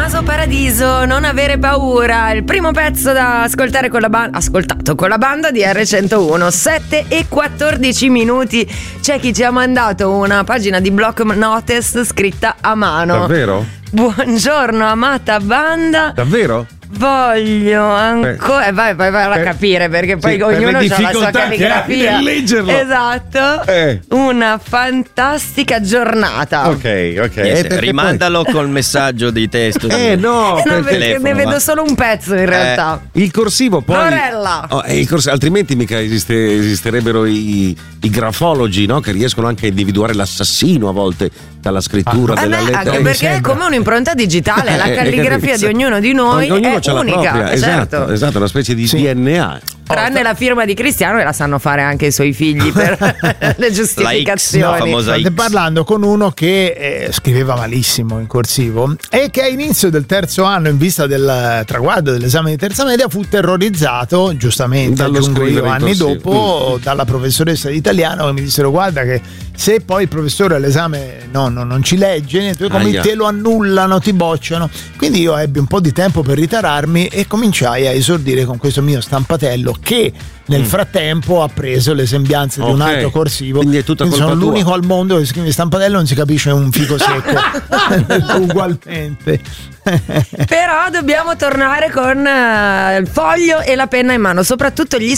Tommaso Paradiso, Non avere paura, il primo pezzo da ascoltare con la banda, ascoltato con la banda di R101. 7:14. C'è chi ci ha mandato una pagina di block notice scritta a mano. Davvero? Buongiorno amata banda. Davvero? Voglio ancora. Vai a capire, perché poi sì, ognuno per ha la sua calligrafia. nel leggerlo. Esatto. Una fantastica giornata. Ok. Rimandalo col messaggio di testo. No, perché ne vedo solo un pezzo in realtà. Il corsivo poi. Lorella. Altrimenti mica esisterebbero i grafologi, no? Che riescono anche a individuare l'assassino a volte dalla scrittura della lettera. Anche perché è come un'impronta digitale, la calligrafia di ognuno di noi ognuno è c'ha unica. la propria, Certo. esatto, una specie di DNA. Tranne la firma di Cristiano, che la sanno fare anche i suoi figli per le giustificazioni. La famosa State X. parlando con uno che scriveva malissimo in corsivo e che a inizio del terzo anno, in vista del traguardo dell'esame di terza media, fu terrorizzato, giustamente, Dallo aggiungo io, scrivere in anni corsivo. dopo, dalla professoressa di italiano, che mi dissero: guarda che se poi il professore all'esame non ci legge, come Aia. te lo annullano, ti bocciano. Quindi io ebbi un po' di tempo per ritararmi e cominciai a esordire con questo mio stampatello, che nel frattempo ha preso le sembianze di un Ok. altro corsivo. Quindi è tutta colpa sono tua. l'unico al mondo che scrive stampatello, non si capisce un fico secco. Ugualmente. Però dobbiamo tornare con il foglio e la penna in mano, soprattutto gli